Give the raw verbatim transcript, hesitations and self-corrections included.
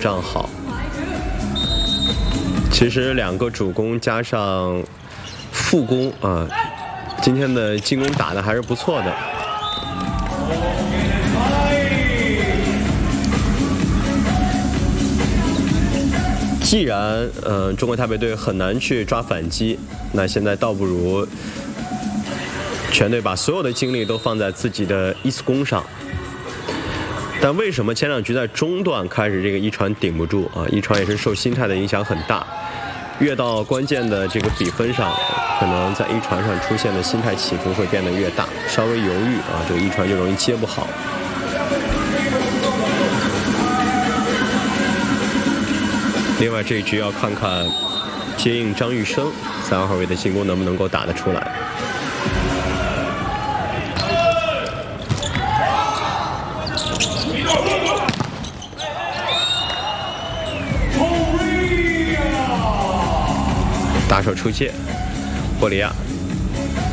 仗好。其实两个主攻加上副攻啊，今天的进攻打得还是不错的。既然呃中国台北队很难去抓反击，那现在倒不如全队把所有的精力都放在自己的一次攻上。但为什么前两局在中段开始这个一传顶不住啊？一传也是受心态的影响很大，越到关键的这个比分上，可能在一传上出现的心态起伏会变得越大，稍微犹豫啊，这个一传就容易接不好。另外这一局要看看接应张玉生三号位的进攻能不能够打得出来。打手出界，波利亚。